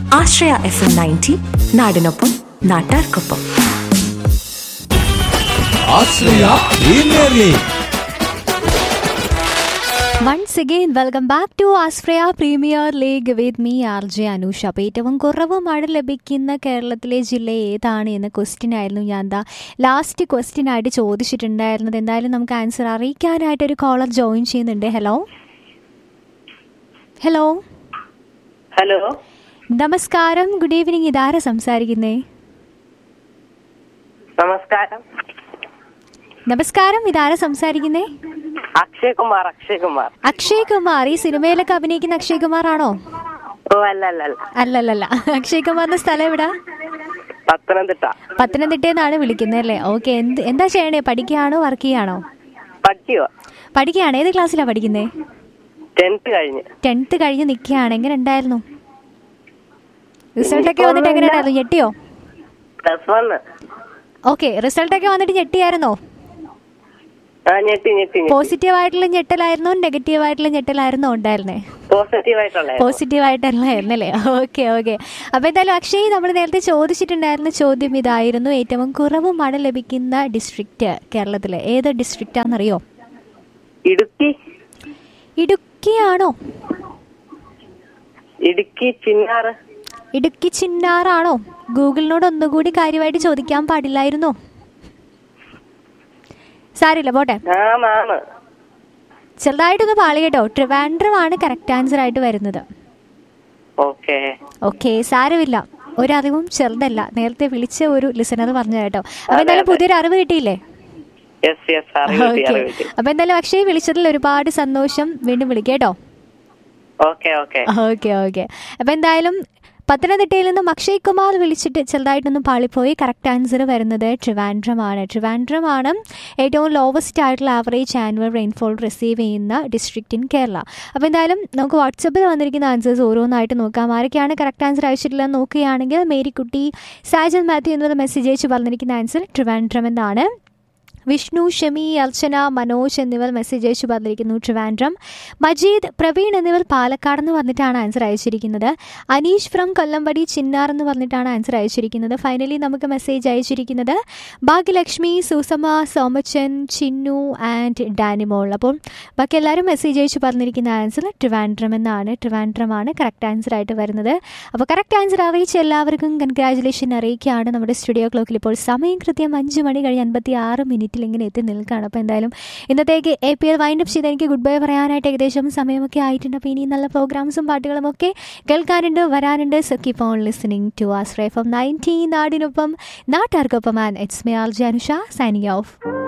ആശ്രയ FM 90 നാടിനൊപ്പം നാട്ടാർക്കൊപ്പം. Once again, welcome back to Australia Premier League with me, RJ Anusha. അപ്പോൾ ഏറ്റവും കുറവ് മഴ ലഭിക്കുന്ന കേരളത്തിലെ ജില്ല ഏതാണ് എന്ന ക്വസ്റ്റ്യൻ ആയിരുന്നു ഞാൻ ലാസ്റ്റ് ക്വസ്റ്റ്യൻ ആയിട്ട് ചോദിച്ചിട്ടുണ്ടായിരുന്നത്. എന്തായാലും നമുക്ക് ആൻസർ അറിയിക്കാനായിട്ട് ഒരു കോളർ ജോയിൻ ചെയ്യുന്നുണ്ട്. ഹലോ ഹലോ ഹലോ, നമസ്കാരം, ഗുഡ് ഈവനിങ്. ഇതാരാ സംസാരിക്കുന്നേ? നമസ്കാരം. നമസ്കാരം, ഇതാരാ സംസാരിക്കുന്നേ? അക്ഷയ് കുമാർ. അക്ഷയ് കുമാർ, ഈ സിനിമയിലൊക്കെ അഭിനയിക്കുന്ന അക്ഷയ് കുമാർ ആണോ? ഓ അല്ലല്ല. അക്ഷയ് കുമാറിന്റെ സ്ഥലം എവിടാ? പത്തനംതിട്ടയെന്നാണ് വിളിക്കുന്നത് അല്ലേ? ഓക്കെ. എന്താ ചെയ്യണേ? പഠിക്കുകയാണോ വർക്ക് ചെയ്യാണോ? പഠിക്കുകയാണ്. ഏത് ക്ലാസ്സിലാ പഠിക്കുന്നേ? 10th കഴിഞ്ഞ് നിൽക്കുകയാണ്. എങ്ങനെ ഉണ്ടായിരുന്നു റിസൾട്ടൊക്കെ വന്നിട്ട്? എങ്ങനെ ഉണ്ടായിരുന്നു? ഞെട്ടിയോ? ഓക്കെ, റിസൾട്ടൊക്കെ വന്നിട്ട് ഞെട്ടിയായിരുന്നോ? പോസിറ്റീവ് ആയിട്ടുള്ള ഞെട്ടലായിരുന്നോ നെഗറ്റീവ് ആയിട്ടുള്ള ഞെട്ടലായിരുന്നോ ഉണ്ടായിരുന്നേ? പോസിറ്റീവ് ആയിട്ടല്ലായിരുന്നു അല്ലേ? ഓക്കെ. അപ്പൊ എന്തായാലും അക്ഷയ്, നമ്മൾ നേരത്തെ ചോദിച്ചിട്ടുണ്ടായിരുന്ന ചോദ്യം ഇതായിരുന്നു: ഏറ്റവും കുറവ് മഴ ലഭിക്കുന്ന ഡിസ്ട്രിക്റ്റ് കേരളത്തിലെ ഏത് ഡിസ്ട്രിക്റ്റ് ആണെന്നറിയോ? ഇടുക്കിയാണോ? ഇടുക്കി ചിന്നാറാണോ? ഗൂഗിളിനോട് ഒന്നുകൂടി കാര്യമായിട്ട് ചോദിക്കാൻ പാടില്ലായിരുന്നോ? സാരില്ല, പോട്ടെ. ചെറുതായിട്ടൊന്ന് പാളി കേട്ടോ. ട്രിവാൻഡ്രം ആണ് കറക്റ്റ് ആൻസർ ആയിട്ട് വരുന്നത്. ഓക്കെ, സാരമില്ല. ഒരറിവും ചെറുതല്ല. നേരത്തെ വിളിച്ച ഒരു ലിസണർ പറഞ്ഞു കേട്ടോ. അപ്പൊ എന്തായാലും പുതിയൊരു അറിവ് കിട്ടിയില്ലേ? അപ്പൊ എന്തായാലും അക്ഷയ് വിളിച്ചതിൽ ഒരുപാട് സന്തോഷം. വീണ്ടും വിളിക്കേട്ടോ. ഓക്കെ. അപ്പൊ എന്തായാലും പത്തനംതിട്ടയിൽ നിന്നും അക്ഷയ് കുമാർ വിളിച്ചിട്ട് ചെറുതായിട്ടൊന്നും പാളിപ്പോയി. കറക്റ്റ് ആൻസർ വരുന്നത് ട്രിവാൻഡ്രമാണ് ഏറ്റവും ലോവസ്റ്റ് ആയിട്ടുള്ള ആവറേജ് ആനുവൽ റെയിൻഫോൾ റിസീവ് ചെയ്യുന്ന ഡിസ്ട്രിക്റ്റ് ഇൻ കേരള. അപ്പോൾ എന്തായാലും നമുക്ക് വാട്സപ്പിൽ വന്നിരിക്കുന്ന ആൻസേഴ്സ് ഓരോന്നായിട്ട് നോക്കാം. ആരൊക്കെയാണ് കറക്റ്റ് ആൻസർ അയച്ചിട്ടില്ലെന്ന് നോക്കുകയാണെങ്കിൽ, മേരിക്കുട്ടി, സാജൻ മാത്യു എന്നിവർ മെസ്സേജ് അയച്ച് പറഞ്ഞിരിക്കുന്ന ആൻസർ ട്രിവാൻഡ്രം എന്നാണ്. വിഷ്ണു, ഷമി, അർച്ചന, മനോജ് എന്നിവർ മെസ്സേജ് അയച്ചു പറഞ്ഞിരിക്കുന്നു ട്രിവാൻഡ്രം. മജീദ്, പ്രവീൺ എന്നിവർ പാലക്കാട് എന്ന് പറഞ്ഞിട്ടാണ് ആൻസർ അയച്ചിരിക്കുന്നത്. അനീഷ് ഫ്രം കൊല്ലമ്പടി ചിന്നാർ എന്ന് പറഞ്ഞിട്ടാണ് ആൻസർ അയച്ചിരിക്കുന്നത്. ഫൈനലി നമുക്ക് മെസ്സേജ് അയച്ചിരിക്കുന്നത് ഭാഗ്യലക്ഷ്മി, സുസമ, സോമച്ചൻ, ചിന്നു ആൻഡ് ഡാനിമോൾ. അപ്പോൾ ബാക്കി എല്ലാവരും മെസ്സേജ് അയച്ചു പറഞ്ഞിരിക്കുന്ന ആൻസർ ട്രിവാൻഡ്രം എന്നാണ്. ട്രിവാൻഡ്രമാണ് കറക്റ്റ് ആൻസർ ആയിട്ട് വരുന്നത്. അപ്പോൾ കറക്റ്റ് ആൻസർ അറിയിച്ച എല്ലാവർക്കും കൺഗ്രാജുലേഷൻ അറിയിക്കുകയാണ്. നമ്മുടെ സ്റ്റുഡിയോ ക്ലോക്കിൽ ഇപ്പോൾ സമയം കൃത്യം 5 മണി കഴിഞ്ഞ് 56 ഇങ്ങനെ എത്തി നിൽക്കുകയാണ്. അപ്പോൾ എന്തായാലും ഇന്നത്തേക്ക് APL വൈൻഡപ്പ് ചെയ്ത് എനിക്ക് ഗുഡ് ബൈ പറയാനായിട്ട് ഏകദേശം സമയമൊക്കെ ആയിട്ടുണ്ട്. അപ്പോൾ ഇനി നല്ല പ്രോഗ്രാംസും പാട്ടുകളും ഒക്കെ കേൾക്കാനുണ്ട്, വരാനുണ്ട്. So keep on listening to Ashraya FM 90 നാടിനൊപ്പം നാട്ടാർക്കൊപ്പം. And it's me RJ Anusha signing off.